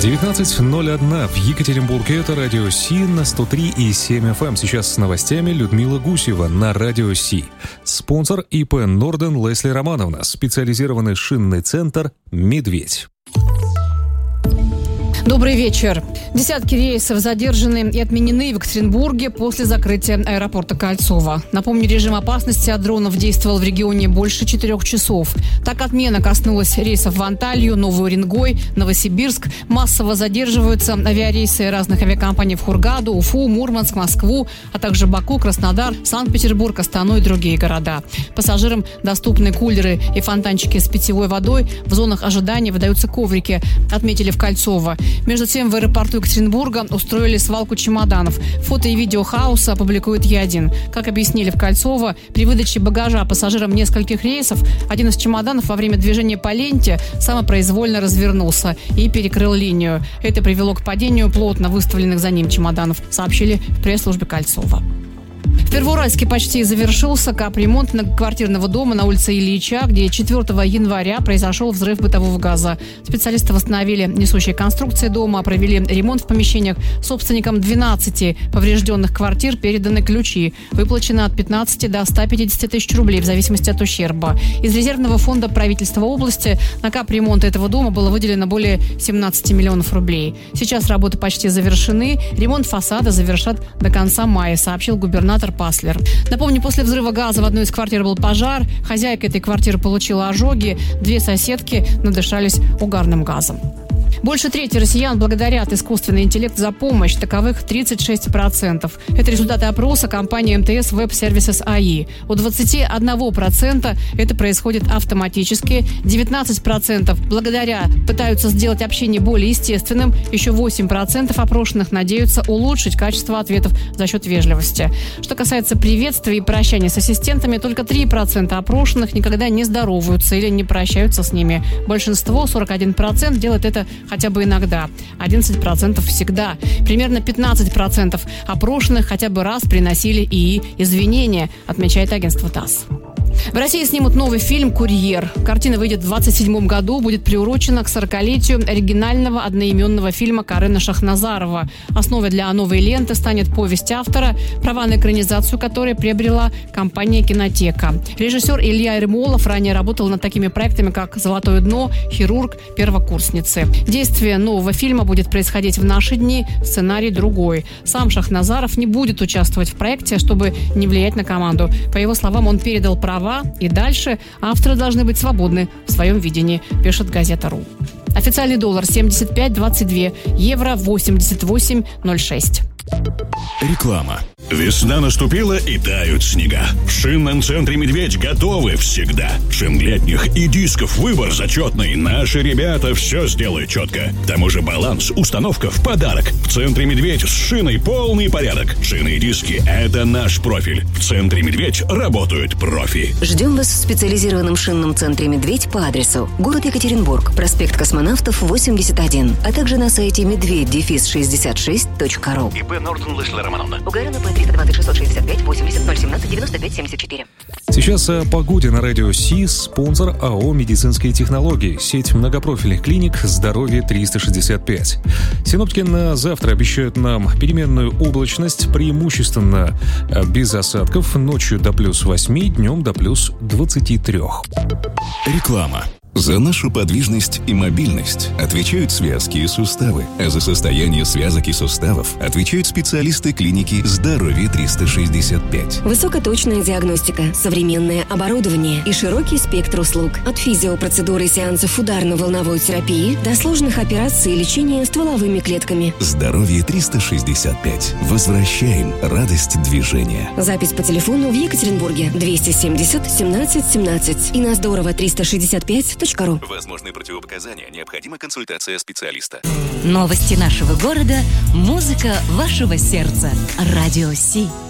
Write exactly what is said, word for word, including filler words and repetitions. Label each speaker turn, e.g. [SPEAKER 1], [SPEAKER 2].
[SPEAKER 1] девятнадцать ноль один в Екатеринбурге. Это Радио Си на сто три и семь эф эм. Сейчас с новостями Людмила Гусева на Радио Си. Спонсор ИП Норден Лесли Романовна. Специализированный шинный центр «Медведь».
[SPEAKER 2] Добрый вечер. Десятки рейсов задержаны и отменены в Екатеринбурге после закрытия аэропорта Кольцово. Напомню, режим опасности от дронов действовал в регионе больше четырех часов. Так, отмена коснулась рейсов в Анталию, Новый Уренгой, Новосибирск. Массово задерживаются авиарейсы разных авиакомпаний в Хургаду, Уфу, Мурманск, Москву, а также Баку, Краснодар, Санкт-Петербург, Астану и другие города. Пассажирам доступны кулеры и фонтанчики с питьевой водой. В зонах ожидания выдаются коврики, отметили в Кольцово. Между тем, в аэропорту Екатеринбурга устроили свалку чемоданов. Фото и видео хаоса опубликует Е один. Как объяснили в Кольцово, при выдаче багажа пассажирам нескольких рейсов один из чемоданов во время движения по ленте самопроизвольно развернулся и перекрыл линию. Это привело к падению плотно выставленных за ним чемоданов, сообщили в пресс-службе Кольцова. В Первоуральске почти завершился капремонт многоквартирного дома на улице Ильича, где четвёртого января произошел взрыв бытового газа. Специалисты восстановили несущие конструкции дома, провели ремонт в помещениях. Собственникам двенадцати поврежденных квартир переданы ключи. Выплачено от пятнадцати до ста пятидесяти тысяч рублей в зависимости от ущерба. Из резервного фонда правительства области на капремонт этого дома было выделено более семнадцати миллионов рублей. Сейчас работы почти завершены. Ремонт фасада завершат до конца мая, сообщил губернатор Паслер. Напомню, после взрыва газа в одной из квартир был пожар. Хозяйка этой квартиры получила ожоги. Две соседки надышались угарным газом. Больше трети россиян благодарят искусственный интеллект за помощь. Таковых тридцать шесть процентов. Это результаты опроса компании эм тэ эс Web Services эй ай. У двадцати одного процента это происходит автоматически. девятнадцать процентов благодаря пытаются сделать общение более естественным. Еще восемь процентов опрошенных надеются улучшить качество ответов за счет вежливости. Что касается приветствий и прощания с ассистентами, только три процента опрошенных никогда не здороваются или не прощаются с ними. Большинство, сорок один процент, делает это хотя бы иногда, одиннадцать процентов всегда. Примерно пятнадцать процентов опрошенных хотя бы раз приносили ИИ извинения, отмечает агентство ТАСС. В России снимут новый фильм «Курьер». Картина выйдет в двадцать седьмом году, будет приурочена к сорокалетию оригинального одноименного фильма Карена Шахназарова. Основой для новой ленты станет повесть автора, права на экранизацию которой приобрела компания «Кинотека». Режиссер Илья Ермолов ранее работал над такими проектами, как «Золотое дно», «Хирург», «Первокурсницы». Действие нового фильма будет происходить в наши дни, сценарий другой. Сам Шахназаров не будет участвовать в проекте, чтобы не влиять на команду. По его словам, он передал права, и дальше авторы должны быть свободны в своем видении, пишет газета.ру. Официальный доллар семьдесят пять двадцать два, евро восемьдесят восемь ноль шесть.
[SPEAKER 3] Реклама. Весна наступила и тают снега. В шинном центре «Медведь» готовы всегда. Шин летних и дисков выбор зачетный. Наши ребята все сделают четко. К тому же баланс, установка в подарок. В центре «Медведь» с шиной полный порядок. Шины и диски – это наш профиль. В центре «Медведь» работают профи.
[SPEAKER 4] Ждем вас в специализированном шинном центре «Медведь» по адресу город Екатеринбург, проспект Космонавтов, восемьдесят один, а также на сайте медведь шестьдесят шесть точка ру.
[SPEAKER 5] ИП Норден Лесли Романовна.
[SPEAKER 4] УГРН П триста двадцать шестьсот шестьдесят пять восемьдесят ноль семнадцать девяносто пять семьдесят четыре.
[SPEAKER 1] Сейчас о погоде на Радио Си. Спонсор АО «Медицинские технологии». Сеть многопрофильных клиник «Здоровье триста шестьдесят пять». Синоптики на завтра обещают нам переменную облачность, преимущественно без осадков, ночью до плюс восьми, днем до плюс двадцати трёх.
[SPEAKER 3] Реклама. За нашу подвижность и мобильность отвечают связки и суставы, а за состояние связок и суставов отвечают специалисты клиники «Здоровье триста шестьдесят пять».
[SPEAKER 4] Высокоточная диагностика, современное оборудование и широкий спектр услуг. От физиопроцедуры и сеансов ударно-волновой терапии до сложных операций и лечения стволовыми клетками.
[SPEAKER 3] «Здоровье триста шестьдесят пять». Возвращаем радость движения.
[SPEAKER 4] Запись по телефону в Екатеринбурге двести семьдесят семнадцать семнадцать и на здорово триста шестьдесят пять точка ру.
[SPEAKER 3] Возможны противопоказания. Необходима консультация специалиста.
[SPEAKER 6] Новости нашего города. Музыка вашего сердца. Радио Си.